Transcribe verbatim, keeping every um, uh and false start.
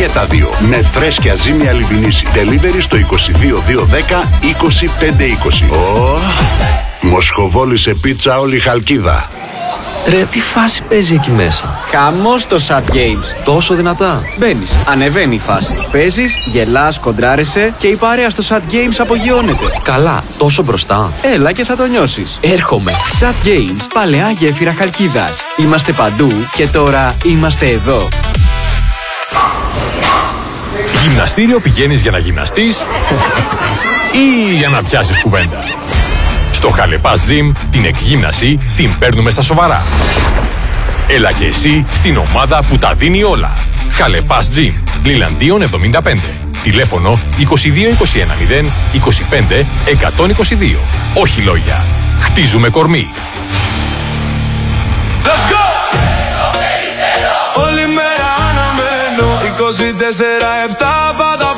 Και τα δύο με φρέσκια ζύμη αλιβινίση. Delivery στο είκοσι δύο δύο δέκα είκοσι πέντε είκοσι. Oh. Μοσχοβόλη σε πίτσα όλη Χαλκίδα. Ρε, τι φάση παίζει εκεί μέσα? Χαμός στο Sad Games. Τόσο δυνατά? Μπαίνεις, ανεβαίνει η φάση. Παίζεις, γελάς, κοντράρεσαι και η παρέα στο Sad Games απογειώνεται. Καλά, τόσο μπροστά? Έλα και θα το νιώσεις. Έρχομαι. Sad Games, παλαιά γέφυρα Χαλκίδας. Είμαστε παντού και τώρα είμαστε εδώ. Γυμναστήριο πηγαίνεις για να γυμναστείς ή για να πιάσεις κουβέντα? Στο Χαλεπάς Gym την εκγύμναση την παίρνουμε στα σοβαρά. Έλα και εσύ στην ομάδα που τα δίνει όλα. Χαλεπάς Gym, Λιλαντίων εβδομήντα πέντε. Τηλέφωνο είκοσι δύο είκοσι ένα μηδέν είκοσι πέντε εκατόν είκοσι δύο. Όχι λόγια. Χτίζουμε κορμί. Let's go! Όλη μέρα αναμένω είκοσι τέσσερα επτά πάντα